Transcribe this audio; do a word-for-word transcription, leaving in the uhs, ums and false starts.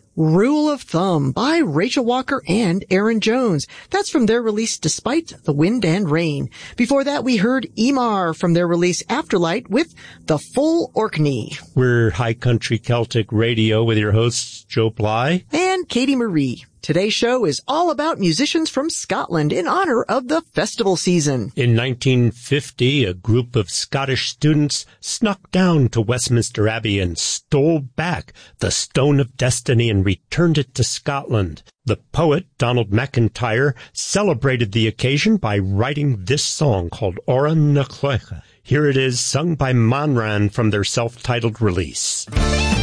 Rule of Thumb by Rachel Walker and Aaron Jones. That's from their release Despite the Wind and Rain. Before that, we heard Emar from their release Afterlight with The Full Orkney. We're High Country Celtic Radio with your hosts, Joe Bly and Katie Marie. Today's show is all about musicians from Scotland in honor of the festival season. In nineteen fifty, a group of Scottish students snuck down to Westminster Abbey and stole back the Stone of Destiny and returned it to Scotland. The poet, Donald MacIntyre, celebrated the occasion by writing this song called Oran na Cloiche. Here it is, sung by Monran from their self-titled release.